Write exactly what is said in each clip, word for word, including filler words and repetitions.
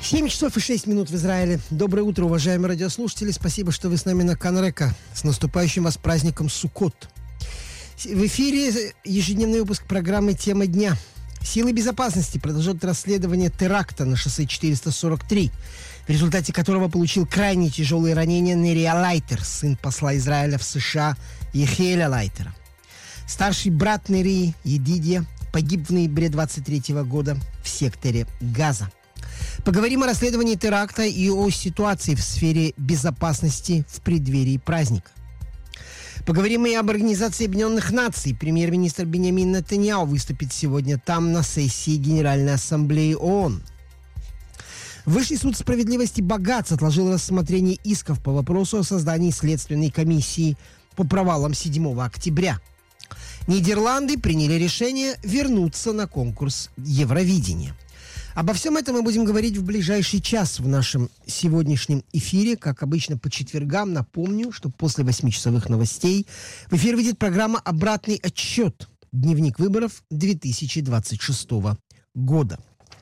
семь часов и шесть минут в Израиле. Доброе утро, уважаемые радиослушатели. Спасибо, что вы с нами на Канрека. С наступающим вас праздником Суккот. В эфире ежедневный выпуск программы «Тема дня». Силы безопасности продолжают расследование теракта на шоссе четыреста сорок три, в результате которого получил крайне тяжелые ранения Нерия Лайтер, сын посла Израиля в США Ехиэля Лайтера. Старший брат Нерии, Едидия, погиб в ноябре двадцать третьего года в секторе Газа. Поговорим о расследовании теракта и о ситуации в сфере безопасности в преддверии праздника. Поговорим и об Организации Объединенных Наций. Премьер-министр Биньямин Нетаньяху выступит сегодня там на сессии Генеральной Ассамблеи ООН. Высший суд справедливости Багац отложил рассмотрение исков по вопросу о создании Следственной комиссии по провалам седьмого октября. Нидерланды приняли решение вернуться на конкурс Евровидения. Обо всем этом мы будем говорить в ближайший час в нашем сегодняшнем эфире. Как обычно, по четвергам. Напомню, что после восьмичасовых новостей в эфир выйдет программа «Обратный отсчет. Дневник выборов две тысячи двадцать шестого года».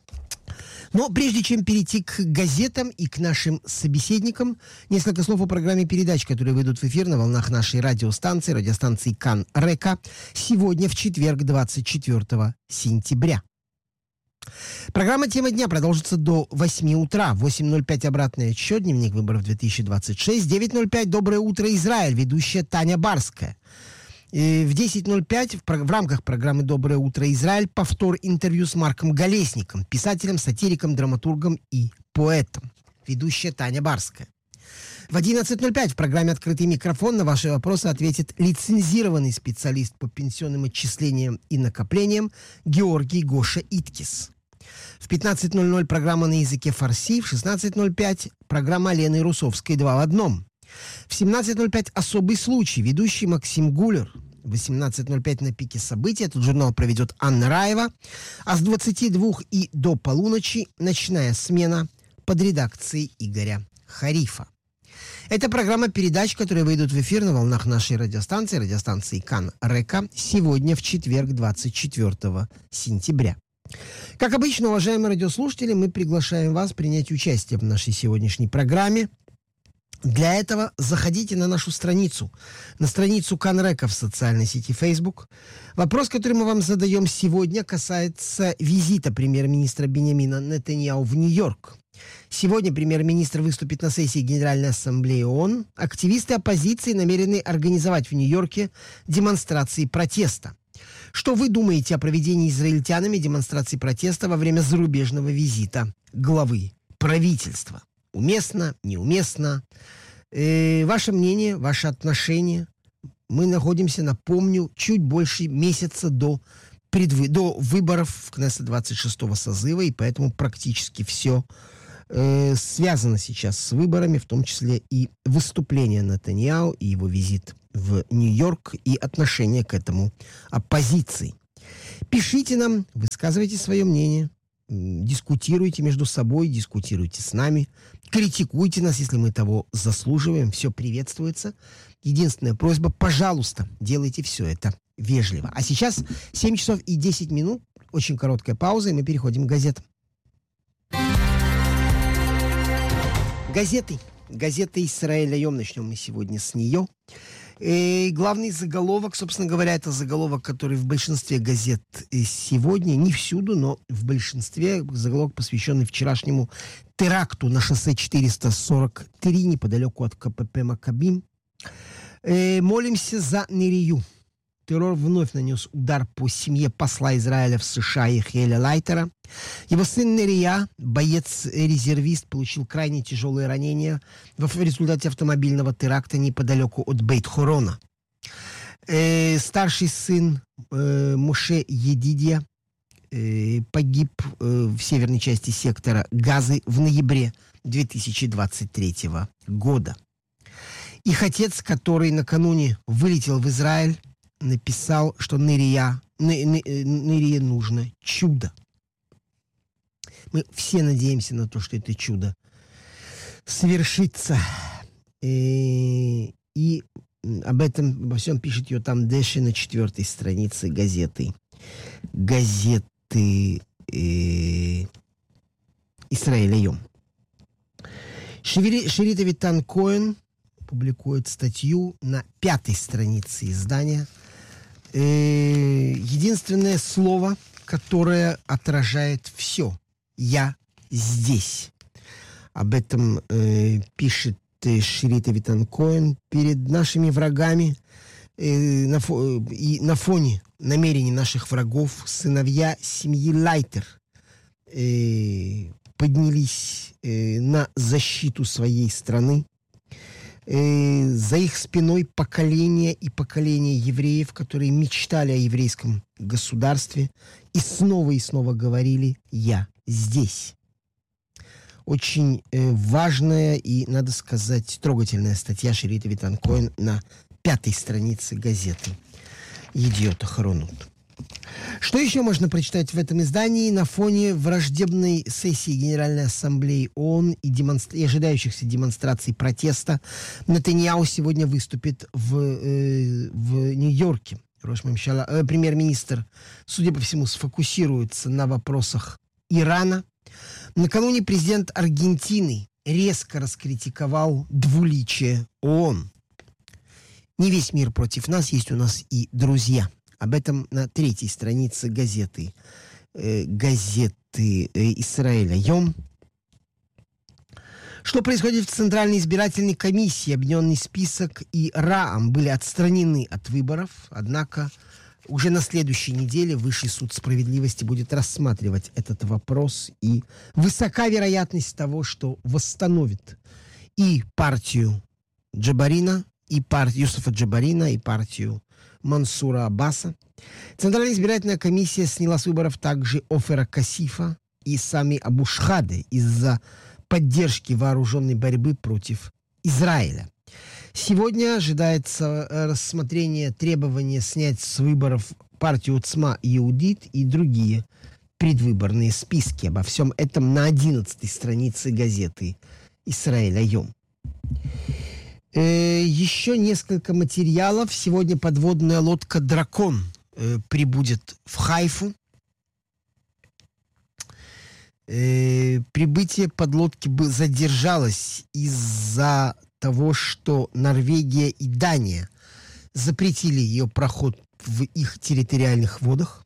Но прежде чем перейти к газетам и к нашим собеседникам, несколько слов о программе передач, которые выйдут в эфир на волнах нашей радиостанции, радиостанции Кан-Река, сегодня в четверг, двадцать четвёртого сентября. Программа «Тема дня» продолжится до восьми утра. В восемь ноль пять обратный отсчет, дневник выборов две тысячи двадцать шесть. девять ноль пять «Доброе утро, Израиль», ведущая Таня Барская. И в десять ноль пять в, в рамках программы «Доброе утро, Израиль» повтор интервью с Марком Голесником, писателем, сатириком, драматургом и поэтом. Ведущая Таня Барская. В одиннадцать ноль пять в программе «Открытый микрофон» на ваши вопросы ответит лицензированный специалист по пенсионным отчислениям и накоплениям Георгий Гоша Иткис. В пятнадцать ноль ноль программа на языке фарси, в шестнадцать ноль пять программа Лены Русовской «Два в одном». В семнадцать ноль пять особый случай, ведущий Максим Гулер. В восемнадцать ноль пять на пике событий этот журнал проведет Анна Раева, а с двадцати двух и до полуночи ночная смена под редакцией Игоря Харифа. Это программа передач, которые выйдут в эфир на волнах нашей радиостанции, радиостанции Кан-Река, сегодня в четверг, двадцать четвёртого сентября. Как обычно, уважаемые радиослушатели, мы приглашаем вас принять участие в нашей сегодняшней программе. Для этого заходите на нашу страницу, на страницу Кан-Река в социальной сети Facebook. Вопрос, который мы вам задаем сегодня, касается визита премьер-министра Биньямина Нетаньяху в Нью-Йорк. Сегодня премьер-министр выступит на сессии Генеральной Ассамблеи ООН. Активисты оппозиции намерены организовать в Нью-Йорке демонстрации протеста. Что вы думаете о проведении израильтянами демонстрации протеста во время зарубежного визита главы правительства? Уместно, неуместно? Э, ваше мнение, ваше отношение? Мы находимся, напомню, чуть больше месяца до, предвы... до выборов в Кнессет двадцать шестого созыва, и поэтому практически все э, связано сейчас с выборами, в том числе и выступление Нетаньяху и его визит в Нью-Йорк и отношение к этому оппозиции. Пишите нам, высказывайте свое мнение, дискутируйте между собой, дискутируйте с нами, критикуйте нас, если мы того заслуживаем. Все приветствуется. Единственная просьба, пожалуйста, делайте все это вежливо. А сейчас семь часов и десять минут, очень короткая пауза, и мы переходим к газетам. Газеты. Газета «Исраэль Айом». Начнем мы сегодня с нее. И главный заголовок, собственно говоря, это заголовок, который в большинстве газет сегодня, не всюду, но в большинстве, заголовок, посвященный вчерашнему теракту на шоссе четыреста сорок три, неподалеку от КПП «Маккабим». Э, молимся за Нерию. Террор вновь нанес удар по семье посла Израиля в США Ехиэля Лайтера. Его сын Нерия, боец-резервист, получил крайне тяжелые ранения в результате автомобильного теракта неподалеку от Бейт-Хорона. Э, старший сын э, Моше Едидия э, погиб э, в северной части сектора Газы в ноябре две тысячи двадцать третьего года. Их отец, который накануне вылетел в Израиль, написал, что Нерия, Нерия нужно чудо. Мы все надеемся на то, что это чудо свершится. И, и об этом, обо всем пишет Йотам Дэши на четвертой странице газеты. Газеты э, Исраэль Айом. Шерит Авитан Коэн публикует статью на пятой странице издания. Э, единственное слово, которое отражает все. «Я здесь». Об этом э, пишет э, Шерит Авитан Коэн. Перед нашими врагами э, на, фо, э, и на фоне намерений наших врагов сыновья семьи Лайтер э, поднялись э, на защиту своей страны. Э, за их спиной поколения и поколения евреев, которые мечтали о еврейском государстве и снова и снова говорили «Я здесь». Очень э, важная и, надо сказать, трогательная статья Шерит Авитан Коэн на пятой странице газеты «Едиот Ахаронот». Что еще можно прочитать в этом издании на фоне враждебной сессии Генеральной Ассамблеи ООН и, демонстр... и ожидающихся демонстраций протеста? Нетаньяху сегодня выступит в, э, в Нью-Йорке. Э, премьер-министр, судя по всему, сфокусируется на вопросах Ирана. Накануне президент Аргентины резко раскритиковал двуличие ООН. Не весь мир против нас, есть у нас и друзья. Об этом на третьей странице газеты, э, газеты э, Исраэль Айом. Что происходит в Центральной избирательной комиссии? Объединенный список и РААМ были отстранены от выборов, однако уже на следующей неделе Высший суд справедливости будет рассматривать этот вопрос, и высока вероятность того, что восстановит и партию Джабарина, и партию Юсуфа Джабарина, и партию Мансура Аббаса. Центральная избирательная комиссия сняла с выборов также Офера Касифа и Сами Абушхаде из-за поддержки вооруженной борьбы против Израиля. Сегодня ожидается рассмотрение требования снять с выборов партию Уцма Иудит и другие предвыборные списки. Обо всем этом на одиннадцатой странице газеты «Исраэль Айом». Э, еще несколько материалов. Сегодня подводная лодка «Дракон» э, прибудет в Хайфу. Э, прибытие подлодки бы задержалось из-за того, что Норвегия и Дания запретили ее проход в их территориальных водах.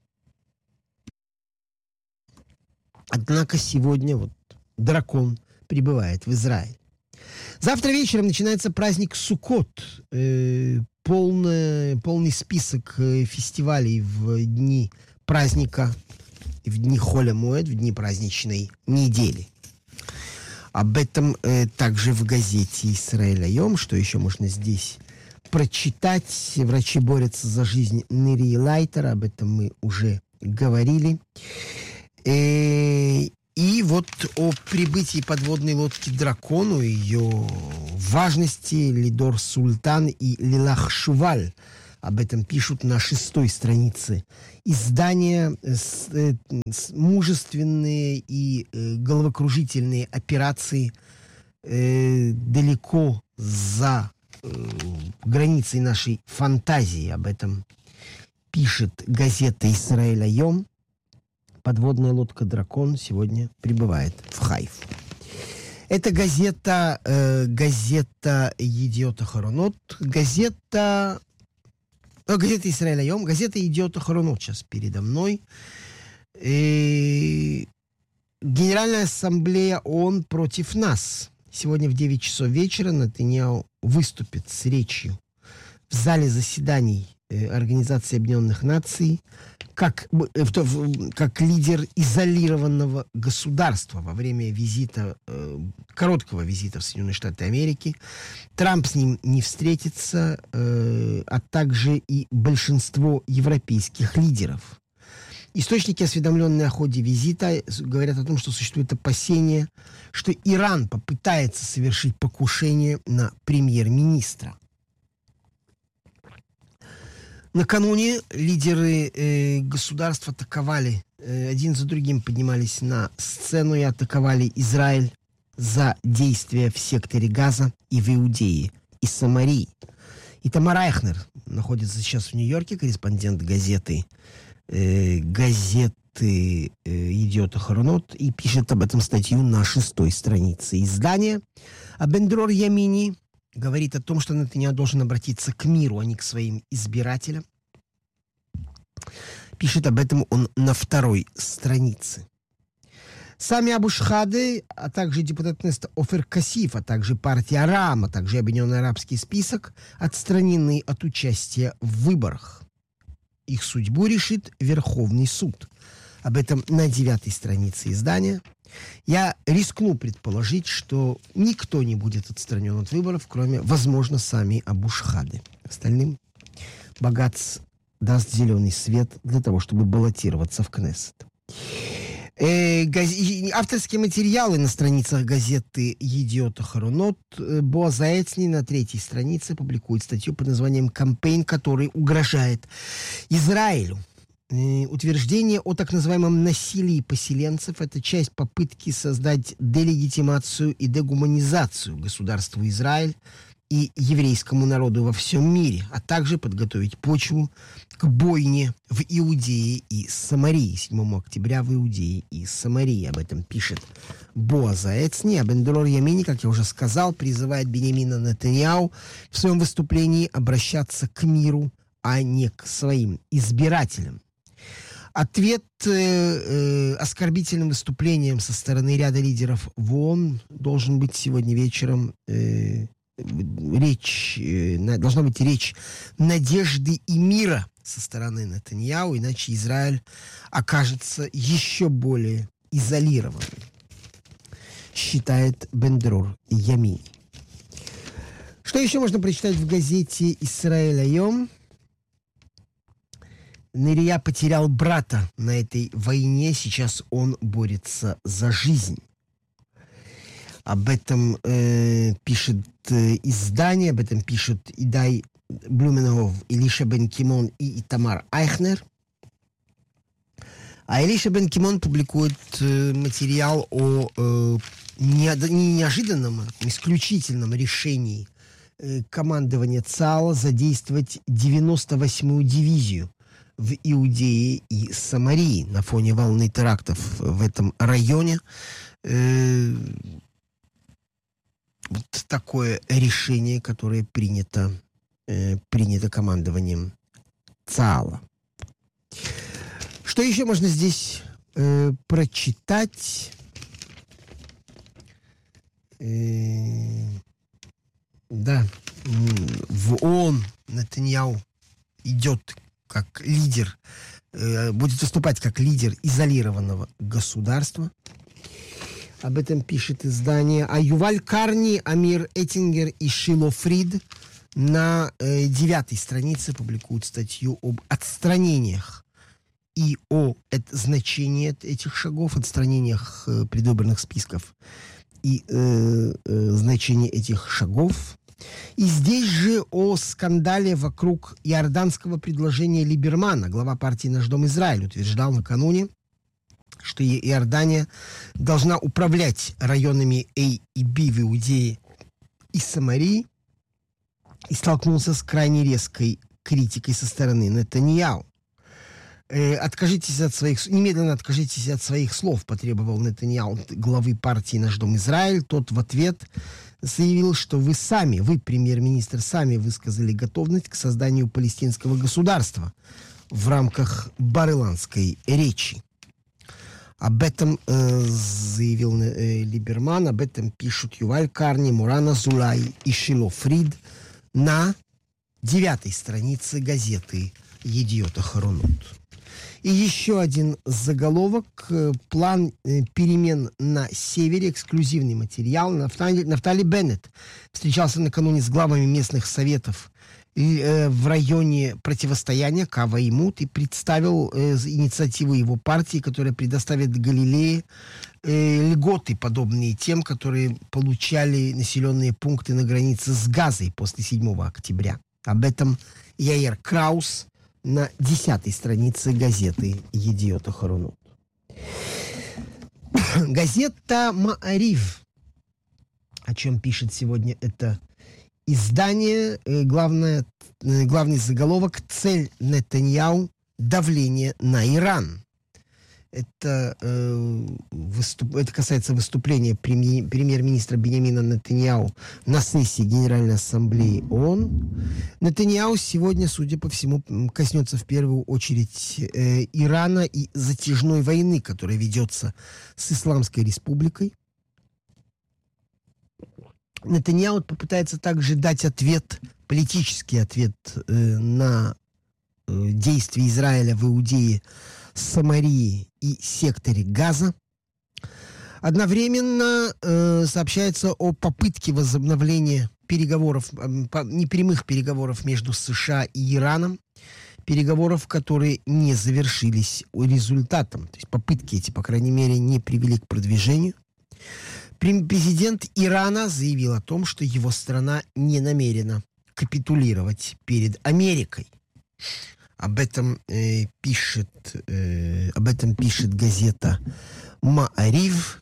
Однако сегодня вот дракон прибывает в Израиль. Завтра вечером начинается праздник Суккот. Э, полный, полный список э, фестивалей в дни праздника, в дни Холя Моэд, в дни праздничной недели. Об этом э, также в газете «Исраэль Айом». Что еще можно здесь прочитать? Врачи борются за жизнь Нерии Лайтера. Об этом мы уже говорили. Э, и вот о прибытии подводной лодки «Дракону», ее важности Лидор Султан и Лилах Шуваль. Об этом пишут на шестой странице издания. С, э, с мужественные и э, головокружительные операции э, далеко за э, границей нашей фантазии. Об этом пишет газета «Исраэль Айом». Подводная лодка «Дракон» сегодня прибывает в Хайфу. Это газета, э, газета «Едиот Ахаронот», газета... Газета «Исраэль Айом», газета «Едиот Ахаронот» сейчас передо мной. И Генеральная Ассамблея ООН против нас. Сегодня в девять часов вечера Нетаньяху выступит с речью в зале заседаний Организации Объединенных Наций как, как лидер изолированного государства во время визита, короткого визита в Соединенные Штаты Америки. Трамп с ним не встретится, а также и большинство европейских лидеров. Источники, осведомленные о ходе визита, говорят о том, что существует опасение, что Иран попытается совершить покушение на премьер-министра. Накануне лидеры э, государств атаковали, э, один за другим поднимались на сцену и атаковали Израиль за действия в секторе Газа и в Иудее, и Самарии. И Тамар Айхнер находится сейчас в Нью-Йорке, корреспондент газеты, э, газеты газеты «Идиот Ахаронот» и пишет об этом статью на шестой странице издания. А Бен-Дрор Ямини говорит о том, что Нетаньяху должен обратиться к миру, а не к своим избирателям. Пишет об этом он на второй странице. Сами Абу-Шхады, а также депутат Кнессета Офер Касиф, а также партия Рам, а также Объединенный арабский список отстранены от участия в выборах. Их судьбу решит Верховный суд. Об этом на девятой странице издания. Я рискну предположить, что никто не будет отстранен от выборов, кроме, возможно, сами Абу-Шхады. Остальным Багац даст зеленый свет для того, чтобы баллотироваться в Кнессет. Э, газ... Авторские материалы на страницах газеты «Идиот Ахаронот». Боаз Эцни на третьей странице публикует статью под названием «Кампейн, который угрожает Израилю». Э, утверждение о так называемом насилии поселенцев – это часть попытки создать делегитимацию и дегуманизацию государству Израиль и еврейскому народу во всем мире, а также подготовить почву к бойне в Иудее и Самарии. седьмого октября в Иудее и Самарии. Об этом пишет Боаз Эцни. А Бен-Дрор Ямини, как я уже сказал, призывает Биньямина Нетаньяху в своем выступлении обращаться к миру, а не к своим избирателям. Ответ э, э, оскорбительным выступлением со стороны ряда лидеров в ООН должен быть сегодня вечером. Э, речь, э, должна быть речь надежды и мира со стороны Нетаньяху, иначе Израиль окажется еще более изолированным, считает Бен-Дрор Ямини. Что еще можно прочитать в газете «Исраэль Айом»? Нерия потерял брата на этой войне, сейчас он борется за жизнь. Об этом э, пишет э, издание, об этом пишут Идай Блюменгов, Илиша бен Кимон и Итамар Айхнер. А Илиша бен Кимон публикует э, материал о э, не, не неожиданном, а исключительном решении э, командования ЦАЛа задействовать девяносто восьмую дивизию в Иудее и Самарии на фоне волны терактов в этом районе. Э, вот такое решение, которое принято Э, принято командованием ЦАЛа. Что еще можно здесь э, прочитать? Э, да, в ООН Нетаньяху идет как лидер, э, будет выступать как лидер изолированного государства. Об этом пишет издание. А Юваль Карни, Амир Эттингер и Шило Фрид на э, девятой странице публикуют статью об отстранениях и о это, значении этих шагов, отстранениях э, предвыборных списков и э, э, значении этих шагов. И здесь же о скандале вокруг иорданского предложения Либермана. Глава партии «Наш дом Израиль» утверждал накануне, что Иордания должна управлять районами А и Б в Иудее и Самарии, и столкнулся с крайне резкой критикой со стороны Нетаньяху. Э, откажитесь от своих, немедленно откажитесь от своих слов, потребовал Нетаньяху главы партии «Наш дом Израиль». Тот в ответ заявил, что вы сами, вы, премьер-министр, сами высказали готовность к созданию палестинского государства в рамках Бар-Иланской речи. Об этом э, заявил э, Либерман, об этом пишут Юваль Карни, Муран Азулай и Шило Фрид на девятой странице газеты «Идиот Ахаронот». И еще один заголовок. План перемен на севере. Эксклюзивный материал. Нафтали, Нафтали Беннет встречался накануне с главами местных советов в районе противостояния Кава и Мут и представил э, инициативу его партии, которая предоставит Галилее э, льготы, подобные тем, которые получали населенные пункты на границе с Газой после седьмого октября. Об этом Яир Краус на десятой странице газеты «Идиот Ахаронот». Газета «Маарив», о чем пишет сегодня это издание, главное, главный заголовок: «Цель Нетаньяху – давление на Иран». Это, э, выступ... это касается выступления преми... премьер-министра Биньямина Нетаньяху на сессии Генеральной Ассамблеи ООН. Нетаньяху сегодня, судя по всему, коснется в первую очередь э, Ирана и затяжной войны, которая ведется с Исламской Республикой. Нетаньяху попытается также дать ответ, политический ответ э, на э, действия Израиля в Иудее, Самарии и секторе Газа. Одновременно э, сообщается о попытке возобновления переговоров, э, по, непрямых переговоров между США и Ираном, переговоров, которые не завершились результатом. То есть попытки эти, по крайней мере, не привели к продвижению. Президент Ирана заявил о том, что его страна не намерена капитулировать перед Америкой. Об этом э, пишет, э, об этом пишет газета «Ма'арив».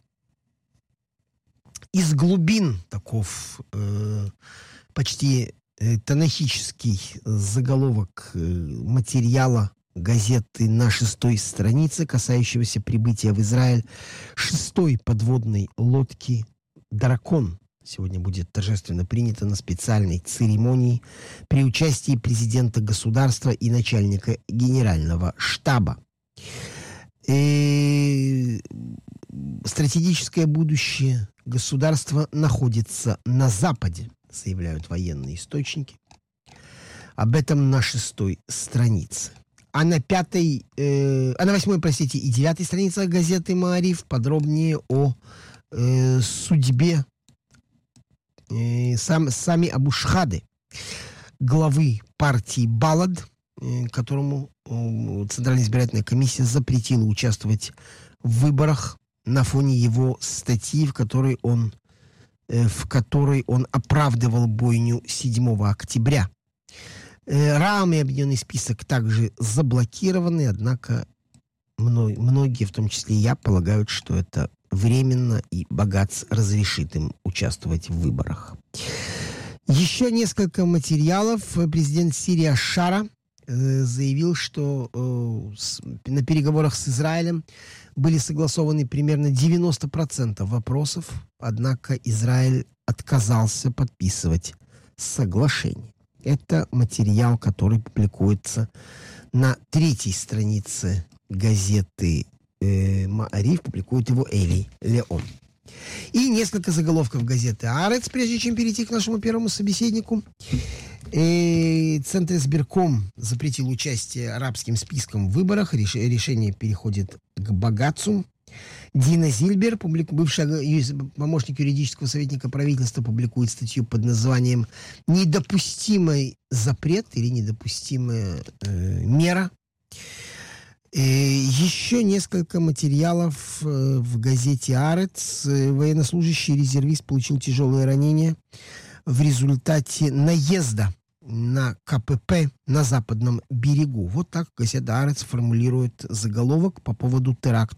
Из глубин, таков э, почти э, танахический заголовок э, материала газеты на шестой странице, касающегося прибытия в Израиль шестой подводной лодки «Дракон». Сегодня будет торжественно принято на специальной церемонии при участии президента государства и начальника генерального штаба. И стратегическое будущее государства находится на Западе, заявляют военные источники. Об этом на шестой странице. А на пятой, э, а на восьмой, простите, и девятой странице газеты «Ма'ариф» подробнее о э, судьбе э, сам, Сами Абу-Шхады, главы партии Балад, э, которому э, Центральная избирательная комиссия запретила участвовать в выборах на фоне его статьи, в которой он, э, в которой он оправдывал бойню седьмого октября. РААМ и объединенный список также заблокированы, однако многие, в том числе и я, полагают, что это временно, и Багац разрешит им участвовать в выборах. Еще несколько материалов. Президент Сирии Аш-Шара э, заявил, что э, с, на переговорах с Израилем были согласованы примерно девяносто процентов вопросов, однако Израиль отказался подписывать соглашение. Это материал, который публикуется на третьей странице газеты э, «Ма'ариф», публикует его Эли Леон. И несколько заголовков газеты «Аарец», прежде чем перейти к нашему первому собеседнику. Э, Центр избирком запретил участие арабским списком в выборах. Реш, решение переходит к Багацу. Дина Зильбер, публику, бывший помощник юридического советника правительства, публикует статью под названием «Недопустимый запрет» или «Недопустимая э, мера». Э, еще несколько материалов э, в газете «Аарец». Военнослужащий резервист получил тяжелое ранение в результате наезда на КПП на западном берегу. Вот так газета «Аарец» формулирует заголовок по поводу теракта